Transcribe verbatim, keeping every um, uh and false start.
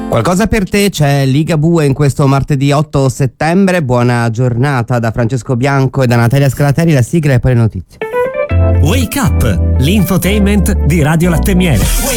Qualcosa per te, c'è Ligabue in questo martedì otto settembre. Buona giornata da Francesco Bianco e da Natalia Scalateri, la sigla e poi le notizie. Wake Up, l'infotainment di Radio Latte Miele.